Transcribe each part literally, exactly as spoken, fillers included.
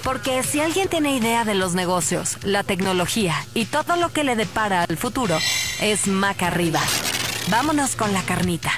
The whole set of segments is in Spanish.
Porque si alguien tiene idea de los negocios, la tecnología y todo lo que le depara al futuro, es Maca Arriba. Vámonos con la carnita.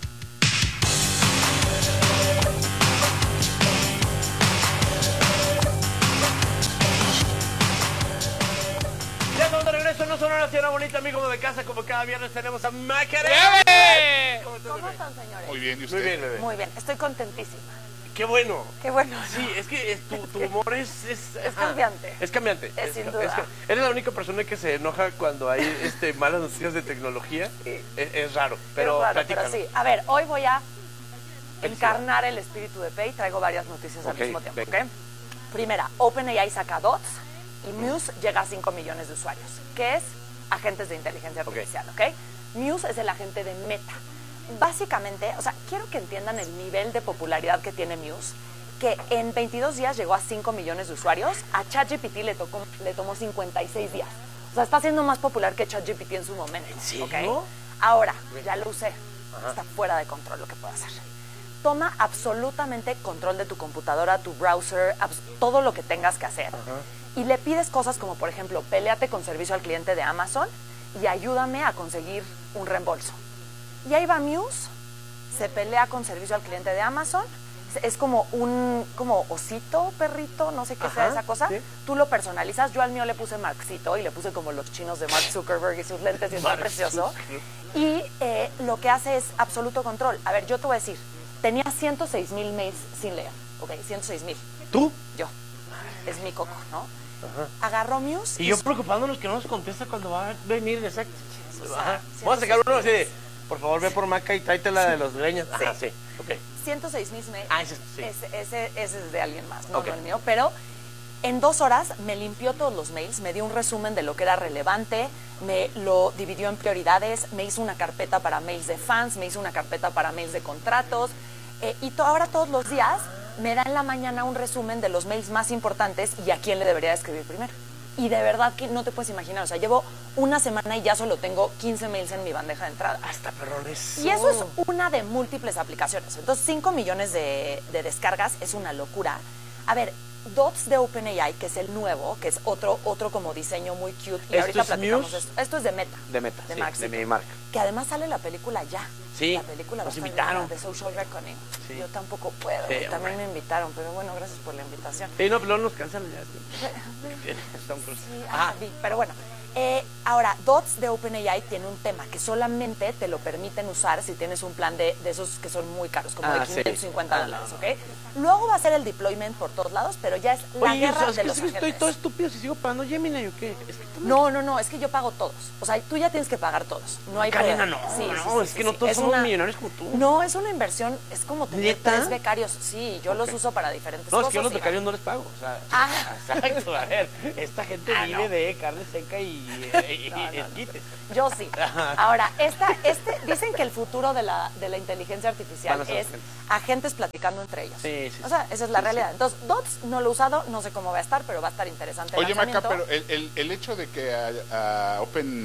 Ya estamos de regreso, no son una señora bonita, amigo de casa, como cada viernes tenemos a Maca Arriba. ¿Cómo están, señores? Muy bien, ¿y usted? Muy bien, bebé. Muy bien, estoy contentísima. Qué bueno. Qué bueno. Sí, es que es, tu, tu humor es... Es, Es ajá, cambiante. Es cambiante. Es sin duda. que eres la única persona que se enoja cuando hay este, malas noticias de tecnología. Sí. Es, es raro, pero Es raro, platícanos. pero sí. A ver, hoy voy a Felicidades. encarnar el espíritu de Pay. Traigo varias noticias al Ok, mismo tiempo, venga. ¿ok? Primera, OpenAI saca Dots y Muse llega a cinco millones de usuarios, que es agentes de inteligencia artificial, ¿ok? Muse es el agente de Meta. Básicamente, o sea, quiero que entiendan el nivel de popularidad que tiene Muse, que en veintidós días llegó a cinco millones de usuarios. A ChatGPT le, tocó, le tomó cincuenta y seis días. O sea, está siendo más popular que ChatGPT en su momento. ¿En serio? ¿Ok? Ahora, ya lo usé. Ajá. Está fuera de control lo que puedo hacer. Toma absolutamente control de tu computadora, tu browser, todo lo que tengas que hacer. Ajá. Y le pides cosas como, por ejemplo, péleate con servicio al cliente de Amazon y ayúdame a conseguir un reembolso. Y ahí va Muse, se pelea con servicio al cliente de Amazon. Es como un como osito, perrito, no sé qué Ajá, sea esa cosa. ¿Sí? Tú lo personalizas. Yo al mío le puse Marxito y le puse como los chinos de Mark Zuckerberg y sus lentes y está precioso. Y eh, lo que hace es absoluto control. A ver, yo te voy a decir, tenía ciento seis mil mails sin leer. Ok, ciento seis mil. ¿Tú? Yo. Es mi coco, ¿no? Ajá. Agarró Muse. Y, y yo preocupándonos que no nos contesta cuando va a venir, exacto. O sea, vamos a sacar uno así de, por favor, ve por Maca y tráetela sí. de los greñas. Ajá, sí, sí. Ok. ciento seis mil mails. Ah, ese, sí. ese, ese, ese es de alguien más, no, okay. no el mío. Pero en dos horas me limpió todos los mails, me dio un resumen de lo que era relevante, me lo dividió en prioridades, me hizo una carpeta para mails de fans, me hizo una carpeta para mails de contratos. Eh, y to, ahora todos los días me da en la mañana un resumen de los mails más importantes y a quién le debería escribir primero. Y de verdad que no te puedes imaginar, o sea, llevo una semana y ya solo tengo quince mails en mi bandeja de entrada. Hasta perrones. Y eso es una de múltiples aplicaciones. Entonces, cinco millones de, de descargas es una locura. A ver, Dots de OpenAI, que es el nuevo, que es otro otro como diseño muy cute. Y ¿Esto ahorita es platicamos Muse? esto. Esto es de Meta. De Meta, de sí, Mark de mi marca. Que además sale la película ya. Sí, la película nos va a invitaron. estar de Social Reckoning. Sí. Yo tampoco puedo. Sí, También hombre. me invitaron, pero bueno, gracias por la invitación. Sí, no, pero no nos cancelan ya. Sí, ah, sí, pero bueno. Eh, ahora, Dots de OpenAI tiene un tema que solamente te lo permiten usar si tienes un plan de, de esos que son muy caros, como ah, de quinientos cincuenta sí. dólares, ah, ¿ok? Luego va a ser el deployment por todos lados, pero ya es la Oye, guerra ¿sabes de que los estoy agentes. todo estúpido si sigo pagando Gemini o qué? Es que No, no, no, es que yo pago todos. O sea, tú ya tienes que pagar todos. No hay Karina, problema. no, Sí, no, sí, sí, es sí, que no sí. todos Es somos una- millonarios como tú. No, es una inversión, es como tener ¿Neta? tres becarios. Sí, yo los Ok. uso para diferentes No, cosas. es que yo los y- becarios no les pago. O sea, Ah. exacto. A ver, esta gente Ah, vive no. de carne seca y, y, No, no, y no. esquites. Yo sí. Ahora, esta, este, dicen que el futuro de la, de la inteligencia artificial Van a ser es agentes. agentes platicando entre ellos. Sí, sí, O sea, esa es la sí, realidad. Entonces, Dots no lo he usado, no sé cómo va a estar, pero va a estar interesante el Oye, Maca, lanzamiento. pero el, el, el hecho de que a, a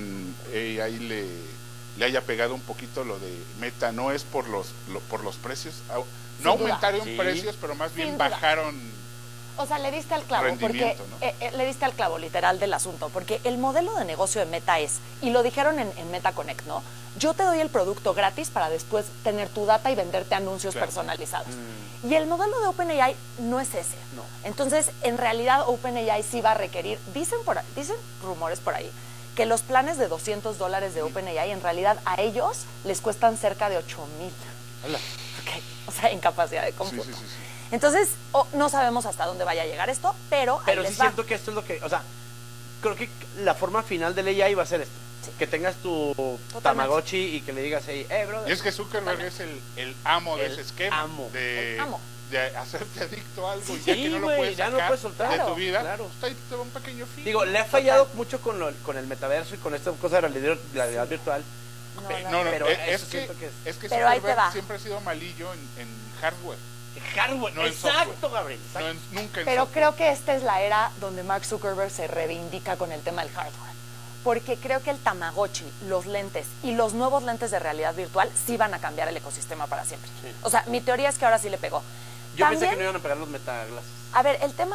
OpenAI le, le haya pegado un poquito lo de Meta, ¿no es por los, lo, por los precios? Au- No Sin duda. aumentaron Sí. precios, pero más bien Sin duda. bajaron... O sea, le diste al clavo, porque Rendimiento, ¿no? eh, eh, le diste al clavo literal del asunto, porque el modelo de negocio de Meta es, y lo dijeron en, en Meta Connect, ¿no? Yo te doy el producto gratis para después tener tu data y venderte anuncios Claro. personalizados. Mm. Y el modelo de OpenAI no es ese. No. Entonces, en realidad, OpenAI sí va a requerir, dicen, por, ahí- dicen rumores por ahí, que los planes de doscientos dólares de OpenAI, en realidad, a ellos les cuestan cerca de ocho mil. Hola. Ok, o sea, en capacidad de Sí, cómputo. sí, sí, sí. Entonces, oh, no sabemos hasta dónde vaya a llegar esto, pero ahí Pero les sí va. siento que esto es lo que, o sea, creo que la forma final del A I va a ser esto. Sí. Que tengas tu Totalmente. Tamagotchi y que le digas ahí, eh, brother. Y es que Zuckerberg es el, el amo de El ese esquema. amo. De, El amo. de hacerte adicto a algo Sí, y ya que no lo güey, puedes ya no sacar puedes soltar. de Claro, tu vida, claro. pues ahí te va un pequeño fin. Digo, le ha fallado mucho con, lo, con el metaverso y con esta cosa de la realidad, la realidad virtual. No, Pe- no, no, no, pero es, eso es que, siento que es- es que Pero ahí te Zuckerberg va. siempre ha sido malillo en, en hardware, Hardware, No en exacto, software. Gabriel. no exacto. en- nunca en Pero software. creo que esta es la era donde Mark Zuckerberg se reivindica con el tema del hardware. Porque creo que el Tamagotchi, los lentes y los nuevos lentes de realidad virtual sí van a cambiar el ecosistema para siempre. Sí. O sea, mi teoría es que ahora sí le pegó. Yo También, pensé que no iban a pegar los metaglasses. a ver, el tema,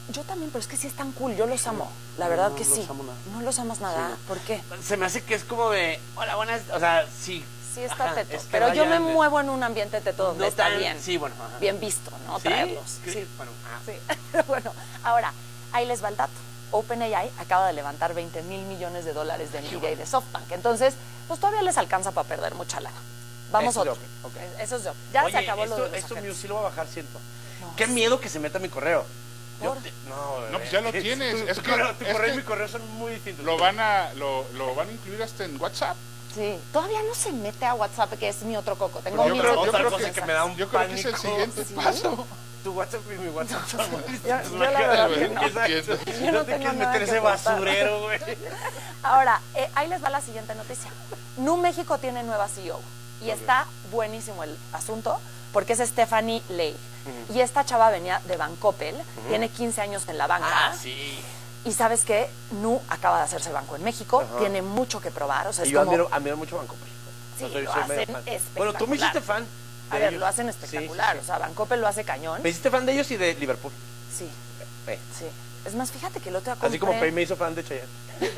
Yo también, pero es que sí están cool, yo los amo. La verdad no que los sí. amo nada. No los amas nada. Sí. ¿Por qué? Se me hace que es como de, hola, buenas, o sea, sí. Sí está Ajá, teto, es que pero yo me vayan de- muevo en un ambiente teto donde No está tan- bien. sí, bueno, ajá. Bien visto, ¿no? ¿Sí? Traerlos. Sí, Sí. bueno, ah. Sí. Bueno, ahora, ahí les va el dato. OpenAI acaba de levantar veinte mil millones de dólares de Nvidia y de SoftBank. Entonces, pues todavía les alcanza para perder mucha lana. Vamos Eso es de otro. Open, ok. Eso es de Open. Ya Oye, se acabó esto, lo de los esto mío agentes. sí lo voy a bajar, siento. No, Qué sí. miedo que se meta mi correo. Yo ¿Por? te- no, bebé. No, pues ya lo tienes. Tu, Es tu que- correo, tu es correo y que mi correo son muy distintos. Lo van a, lo, lo van a incluir hasta en WhatsApp. Sí, todavía no se mete a WhatsApp, que es mi otro coco. Tengo Pero yo mil creo- yo setecientos creo cosa que- que me da un Yo creo que es el pánico. siguiente Sí. paso. Tu WhatsApp y mi WhatsApp son muy distintos. Yo- yo la verdad que no. Exacto. Yo no No te tengo quieres nada meter que ese ocultar. basurero, güey. Ahora, eh, ahí les va la siguiente noticia. Nu México tiene nueva C E O y está buenísimo el asunto porque es Stephanie Ley. Y esta chava venía de Bancoppel, tiene quince años en la banca. Ah, sí. Y ¿sabes qué? Nu acaba de hacerse banco en México, tiene mucho que probar. O sea, Y es yo como... admiro, admiro mucho Banco México. Sí, No, soy- lo soy medio hacen fan. espectacular. Bueno, tú me hiciste fan. A de ver, ellos. lo hacen Sí, sí, espectacular. sí. O sea, Bancoppel lo hace cañón. Me hiciste fan de ellos y de Liverpool. Sí, Eh, sí. Es más, fíjate que el otro día compré Así como Pay me hizo fan de Chayanne.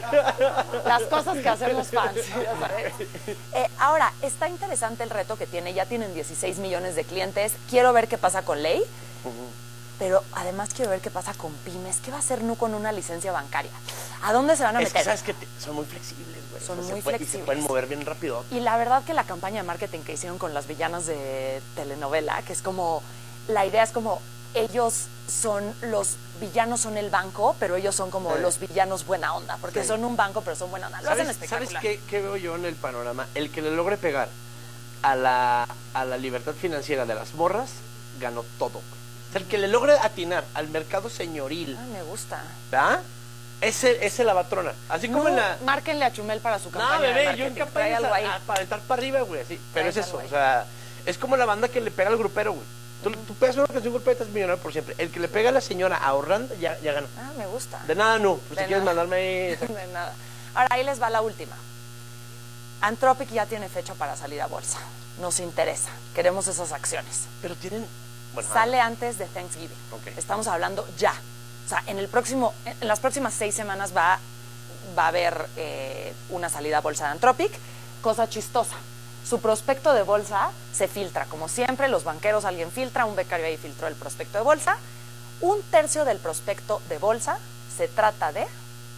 las cosas que hacemos fans, ya sabes. Eh, ahora, está interesante el reto que tiene. Ya tienen dieciséis millones de clientes. Quiero ver qué pasa con Ley. Pero además quiero ver qué pasa con pymes. ¿Qué va a hacer Nu con una licencia bancaria? ¿A dónde se van a Es que meter? sabes que te- son muy flexibles, güey. Son O sea, muy se puede- Y flexibles. se pueden mover bien rápido. Y la verdad que la campaña de marketing que hicieron con las villanas de telenovela, que es como, la idea es como, ellos son, los villanos son el banco, pero ellos son como Sí. los villanos buena onda, porque Sí. son un banco, pero son buena onda. Lo hacen ¿Sabes, espectacular. ¿sabes qué, qué veo yo en el panorama? El que le logre pegar a la, a la libertad financiera de las morras, ganó todo. O sea, el que le logre atinar al mercado señoril, Ay, me gusta. ¿verdad? Ese, ese la va a tronar. Así como No, en la... márquenle a Chumel para su campaña No, de bebé, yo marketing. en Trae campaña algo ahí. para estar para arriba, güey, así. Pero Traes es eso, algo ahí. o sea, es como la banda que le pega al grupero, güey. Tú, tú pegas una canción grupera y estás millonario por siempre. El que le pega a la señora ahorrando, ya, ya ganó. Ah, me gusta. De nada, no. Pues De si quieres nada. mandarme ahí... De nada. Ahora, ahí les va la última. Anthropic ya tiene fecha para salir a bolsa. Nos interesa. Queremos esas acciones. Pero tienen... Bueno, Sale antes de Thanksgiving. Ok. Estamos hablando ya. O sea, en el próximo, en las próximas seis semanas va, va a haber eh, una salida a bolsa de Anthropic. Cosa chistosa. Su prospecto de bolsa se filtra. Como siempre, los banqueros, alguien filtra, un becario ahí filtró el prospecto de bolsa. Un tercio del prospecto de bolsa se trata de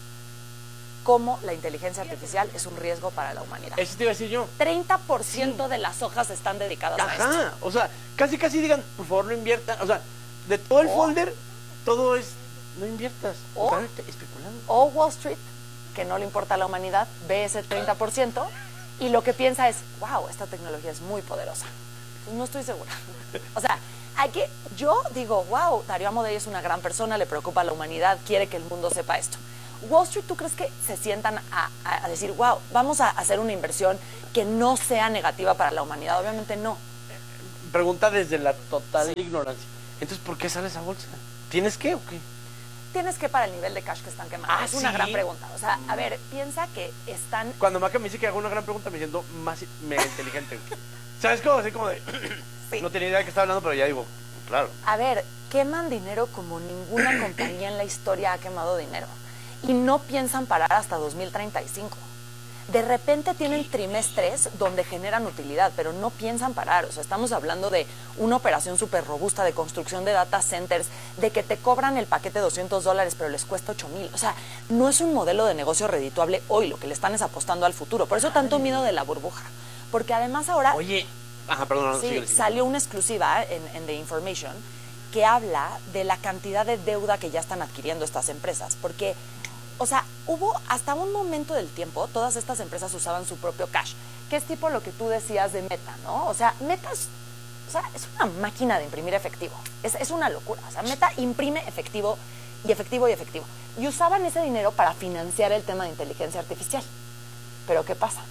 cómo la inteligencia artificial es un riesgo para la humanidad. Eso te iba a decir yo. treinta por ciento de las hojas están dedicadas a esto. Ajá, o sea, casi casi digan, por favor no inviertan, o sea, de todo el O- folder, todo es, no inviertas, O- están espe- especulando. O Wall Street, que no le importa a la humanidad, ve ese treinta por ciento y lo que piensa es, wow, esta tecnología es muy poderosa. Pues no estoy segura. O sea, hay que, yo digo, wow, Darío Amodei es una gran persona, le preocupa a la humanidad, quiere que el mundo sepa esto. Wall Street, ¿tú crees que se sientan a, a- a decir, wow, vamos a hacer una inversión que no sea negativa para la humanidad? Obviamente no. Pregunta desde la total ignorancia. Entonces, ¿por qué sale esa bolsa? ¿Tienes qué o qué? Tienes que para el nivel de cash que están quemando. Ah, es una ¿sí? gran pregunta. O sea, a ver, piensa que están... Cuando Maca me dice que hago una gran pregunta, me siento más mega inteligente. güey. ¿Sabes cómo? Así como de, Sí. no tenía idea de qué estaba hablando, pero ya digo, claro. A ver, queman dinero como ninguna compañía en la historia ha quemado dinero. Y no piensan parar hasta dos mil treinta y cinco. De repente tienen trimestres donde generan utilidad, pero no piensan parar. O sea, estamos hablando de una operación súper robusta de construcción de data centers, de que te cobran el paquete de doscientos dólares, pero les cuesta ocho mil. O sea, no es un modelo de negocio redituable hoy, lo que le están es apostando al futuro. Por eso tanto miedo de la burbuja. Porque además ahora... Oye, ajá, perdón, no, Sí, síguele, síguele. salió una exclusiva en, en The Information que habla de la cantidad de deuda que ya están adquiriendo estas empresas. Porque, o sea, hubo hasta un momento del tiempo, todas estas empresas usaban su propio cash, que es tipo lo que tú decías de Meta, ¿no? O sea, Meta es, o sea, es una máquina de imprimir efectivo. Es, es una locura. O sea, Meta imprime efectivo y efectivo y efectivo. Y usaban ese dinero para financiar el tema de inteligencia artificial. Pero ¿qué pasa?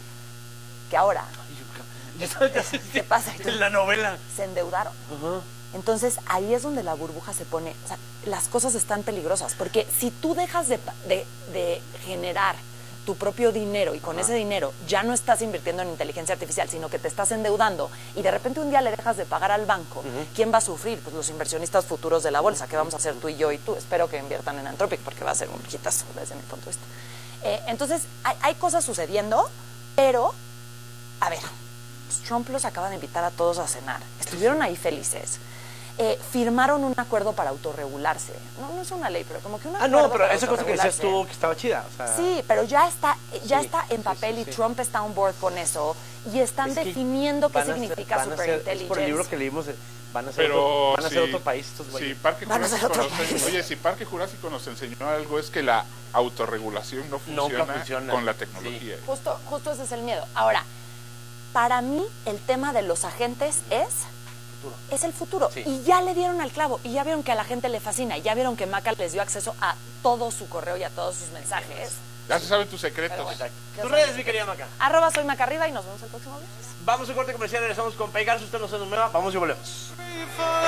Que ahora Ya sabes, ya sé, ¿Qué pasa? En la novela. se endeudaron. Ajá. Entonces ahí es donde la burbuja se pone, o sea, las cosas están peligrosas, porque si tú dejas de, pa- de- de generar tu propio dinero y con Ajá. ese dinero ya no estás invirtiendo en inteligencia artificial, sino que te estás endeudando y de repente un día le dejas de pagar al banco, uh-huh. ¿quién va a sufrir? Pues los inversionistas futuros de la bolsa. ¿Qué vamos a hacer tú y yo y tú? Espero que inviertan en Anthropic porque va a ser un hitazo desde mi punto de vista. Eh, entonces, hay, hay cosas sucediendo, pero, a ver, pues Trump los acaba de invitar a todos a cenar. Estuvieron ahí felices. Eh, firmaron un acuerdo para autorregularse. No, no es una ley, pero como que un Ah, acuerdo no, pero para esa cosa que decías autorregularse. tú que estaba chida. O sea, Sí, pero ya está, ya Sí, está en sí, papel sí, y sí. Trump está on board con eso y están es que definiendo qué van a ser- significa van a ser- superintelligence. Es por el libro que leímos, eh, van a ser, Pero otro, van a ser si- otro país estos si güeyes. Parque Van a ser Jurásico otro nos- país. Oye, si Parque Jurásico nos enseñó algo es que la autorregulación no funciona, funciona. con la tecnología. Justo, justo ese es el miedo. Ahora, para mí el tema de los agentes es es el futuro. Sí. Y ya le dieron al clavo. Y ya vieron que a la gente le fascina. Y ya vieron que Maca les dio acceso a todo su correo y a todos sus mensajes. Ya se saben tus secretos. Pero bueno. Tus redes, mi querida Maca. Arroba soy Maca Arriba y nos vemos el próximo viernes. Vamos a un corte comercial, regresamos con Pegasus, usted no se numera, vamos y volvemos.